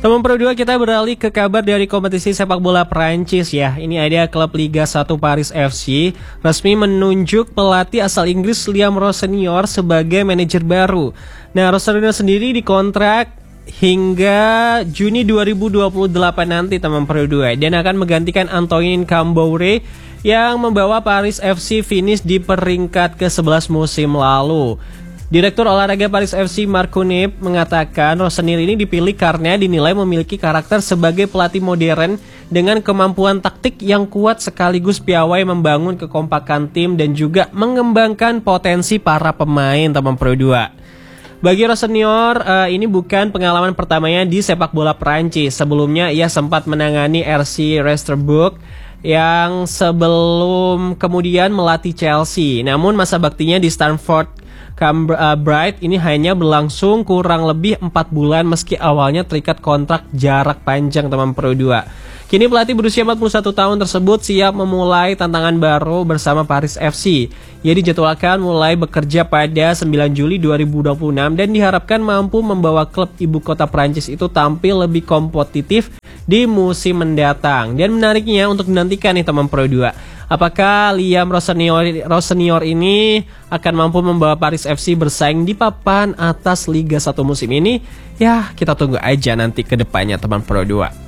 Teman Pro 2, kita beralih ke kabar dari kompetisi sepak bola Prancis ya. Ini ada klub Liga 1 Paris FC resmi menunjuk pelatih asal Inggris Liam Rossenior sebagai manajer baru. Nah, Rossenior sendiri dikontrak hingga Juni 2028 nanti teman Pro 2 dan akan menggantikan Antoine Camboure yang membawa Paris FC finish di peringkat ke-11 musim lalu. Direktur olahraga Paris FC Marc Cunnep mengatakan Rossenior ini dipilih karena dinilai memiliki karakter sebagai pelatih modern dengan kemampuan taktik yang kuat sekaligus piawai membangun kekompakan tim dan juga mengembangkan potensi para pemain teman Pro 2. Bagi Rossenior, ini bukan pengalaman pertamanya di sepak bola Prancis. Sebelumnya ia sempat menangani RC Strasbourg yang sebelum kemudian melatih Chelsea. Namun masa baktinya di Stamford Bright ini hanya berlangsung kurang lebih 4 bulan meski awalnya terikat kontrak jarak panjang teman Pro 2. Kini pelatih berusia 41 tahun tersebut siap memulai tantangan baru bersama Paris FC. Ia dijadwalkan mulai bekerja pada 9 Juli 2026 dan diharapkan mampu membawa klub ibu kota Prancis itu tampil lebih kompetitif di musim mendatang. Dan menariknya untuk dinantikan nih teman Pro 2. Apakah Liam Rossenior ini akan mampu membawa Paris FC bersaing di papan atas Liga 1 musim ini? Ya, kita tunggu aja nanti ke depannya teman Pro 2.